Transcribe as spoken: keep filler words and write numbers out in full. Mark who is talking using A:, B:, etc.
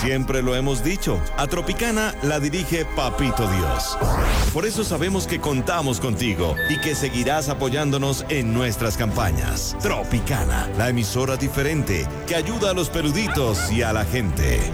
A: Siempre lo hemos dicho, a Tropicana la dirige Papito Dios. Por eso sabemos que contamos contigo y que seguirás apoyándonos en nuestras campañas. Tropicana, la emisora diferente que ayuda a los peluditos y a la gente.